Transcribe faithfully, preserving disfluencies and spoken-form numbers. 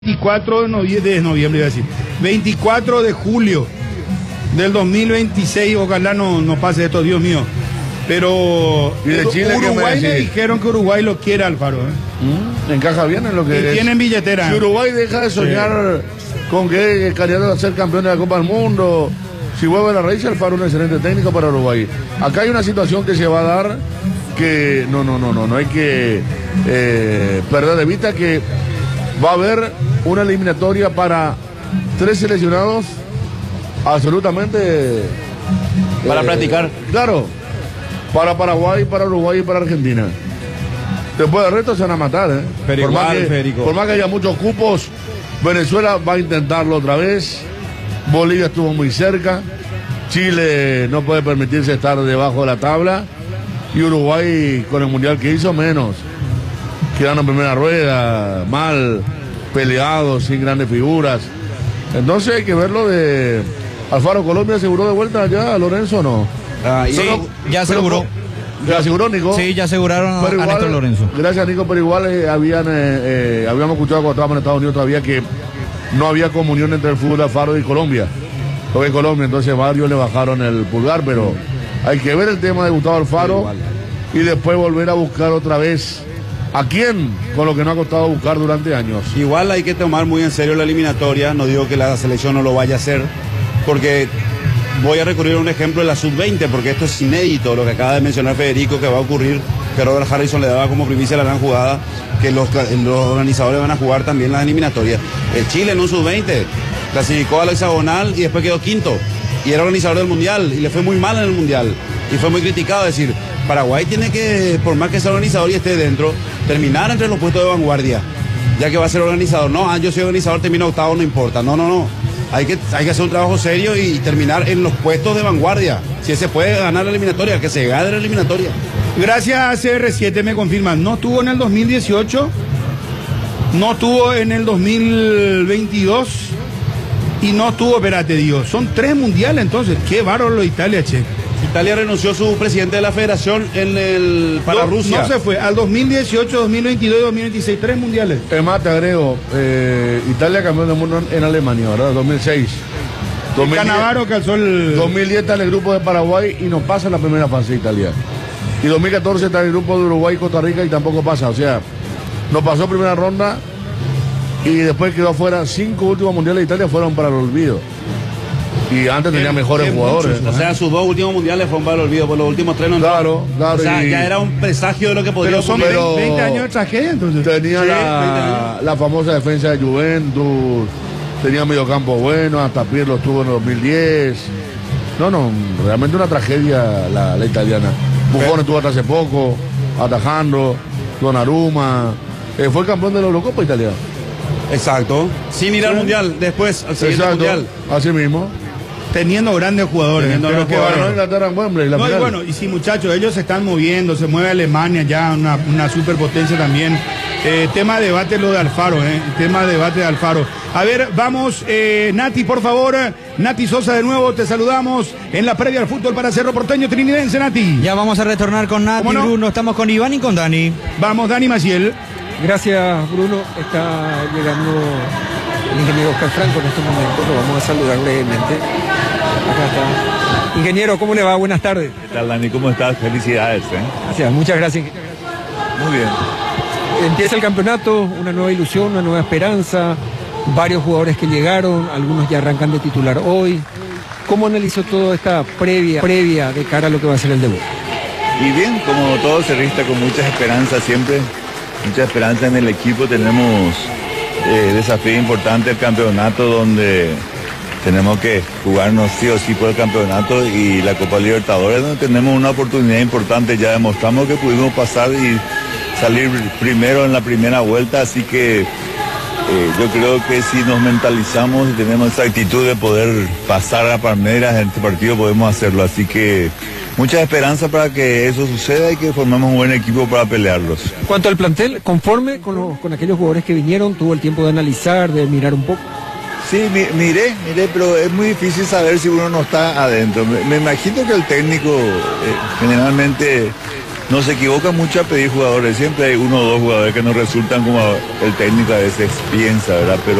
veinticuatro de noviembre, de noviembre iba a decir, veinticuatro de julio del dos mil veintiséis, ojalá no, no pase esto, Dios mío. Pero ¿Y de Chile, Uruguay le dijeron que Uruguay lo quiere, Alfaro. ¿eh? ¿Mm? Encaja bien en lo que y es. Tienen billetera. Si Uruguay deja de soñar sí. con que es candidato a ser campeón de la Copa del Mundo, si vuelve a la raíz, Alfaro es un excelente técnico para Uruguay. Acá hay una situación que se va a dar que no, no, no, no, no hay que eh, perder de vista que va a haber una eliminatoria para tres seleccionados absolutamente para eh, practicar. Claro, para Paraguay, para Uruguay y para Argentina. Después del resto se van a matar, ¿eh? Pero por, igual, más que, Federico. por más que haya muchos cupos, Venezuela va a intentarlo otra vez. Bolivia estuvo muy cerca. Chile no puede permitirse estar debajo de la tabla. Y Uruguay, con el mundial que hizo, menos. Quedando en primera rueda, mal, peleado, sin grandes figuras. Entonces hay que verlo de Alfaro. Colombia aseguró de vuelta ya a Lorenzo, ¿o no? Ah, sí, Solo, ya aseguró. ¿Ya aseguró, Nico? Sí, ya aseguraron a, igual, a Néstor Lorenzo. Gracias, Nico, pero igual eh, habían, eh, eh, habíamos escuchado cuando estábamos en Estados Unidos todavía que no había comunión entre el fútbol de Alfaro y Colombia. Porque en Colombia, entonces varios le bajaron el pulgar, pero hay que ver el tema de Gustavo Alfaro y después volver a buscar otra vez a quién, con lo que no ha costado buscar durante años. Igual hay que tomar muy en serio la eliminatoria, no digo que la selección no lo vaya a hacer, porque voy a recurrir a un ejemplo de la sub veinte, porque esto es inédito, lo que acaba de mencionar Federico, que va a ocurrir, que Robert Harrison le daba como primicia la gran jugada, que los, los organizadores van a jugar también las eliminatorias. El Chile en un sub veinte clasificó al hexagonal y después quedó quinto, y era organizador del mundial, y le fue muy mal en el mundial, y fue muy criticado. Es decir, Paraguay tiene que, por más que sea organizador y esté dentro, terminar entre los puestos de vanguardia, ya que va a ser organizador. No, ah, yo soy organizador, termino octavo, no importa. No, no, no. Hay que, hay que hacer un trabajo serio y terminar en los puestos de vanguardia. Si se puede ganar la eliminatoria, que se gane la eliminatoria. Gracias, C R siete, me confirman. No estuvo en el dos mil dieciocho, no estuvo en el dos mil veintidós y no estuvo, espérate, Dios. Son tres mundiales entonces. Qué bárbaro lo de Italia, che. Italia renunció su presidente de la federación en el para no, Rusia. No se fue, al dos mil dieciocho, dos mil veintidós y dos mil veintiséis, tres mundiales. Es más, te agrego, eh, Italia campeón del mundo en Alemania, ¿verdad? dos mil seis. Cannavaro calzó el... dos mil diez está en el grupo de Paraguay y no pasa en la primera fase de Italia. Y dos mil catorce está en el grupo de Uruguay y Costa Rica y tampoco pasa. O sea, no pasó primera ronda y después quedó afuera. Cinco últimos mundiales de Italia fueron para el olvido. Y antes tenía mejores en jugadores. Muchos, o sea, sus dos últimos mundiales fueron para el olvido, por los últimos tres no entró. Claro, claro. O sea, y... ya era un presagio de lo que podría Pero son pero... veinte años de tragedia, entonces. Tenía sí, la, la famosa defensa de Juventus, tenía medio campo bueno, hasta Pirlo estuvo en el dos mil diez. No, no, realmente una tragedia la, la italiana. Buffon estuvo hasta hace poco, atajando, Donnarumma. Eh, fue el campeón de la Eurocopa italiana. Exacto. Sin ir sí. al mundial, después al siguiente Exacto, mundial. Así mismo. Teniendo grandes jugadores. Teniendo pero que bueno, Inglaterra en Wembley, la no, final. y bueno, y sí, muchachos, ellos se están moviendo, se mueve Alemania ya, una, una superpotencia también. Eh, tema de debate lo de Alfaro, eh, tema de debate de Alfaro. A ver, vamos, eh, Nati, por favor, Nati Sosa de nuevo, te saludamos en la previa al fútbol para Cerro Porteño Trinidense, Nati. Ya vamos a retornar con Nati, no? Bruno, estamos con Iván y con Dani. Vamos, Dani Maciel. Gracias, Bruno, está llegando el ingeniero Oscar Franco en este momento, lo vamos a saludar brevemente. Acá está. Ingeniero, ¿cómo le va? Buenas tardes. ¿Qué tal, Dani? ¿Cómo estás? Felicidades. ¿eh? Gracias, muchas gracias. Muy bien. Empieza el campeonato, una nueva ilusión, una nueva esperanza, varios jugadores que llegaron, algunos ya arrancan de titular hoy. ¿Cómo analizó toda esta previa, previa de cara a lo que va a ser el debut? Y bien, como todo se resta con muchas esperanzas siempre, mucha esperanza en el equipo. Tenemos eh, desafío importante el campeonato donde tenemos que jugarnos sí o sí por el campeonato y la Copa Libertadores, donde tenemos una oportunidad importante. Ya demostramos que pudimos pasar y salir primero en la primera vuelta, así que eh, yo creo que si nos mentalizamos y tenemos esa actitud de poder pasar a Palmeiras en este partido, podemos hacerlo. Así que mucha esperanza para que eso suceda y que formemos un buen equipo para pelearlos. ¿Cuánto al plantel? ¿Conforme con, los, con aquellos jugadores que vinieron? ¿Tuvo el tiempo de analizar, de mirar un poco? Sí, mi, miré, miré, pero es muy difícil saber si uno no está adentro. Me, me imagino que el técnico eh, generalmente no se equivoca mucho a pedir jugadores, siempre hay uno o dos jugadores que no resultan como el técnico a veces piensa, ¿verdad? Pero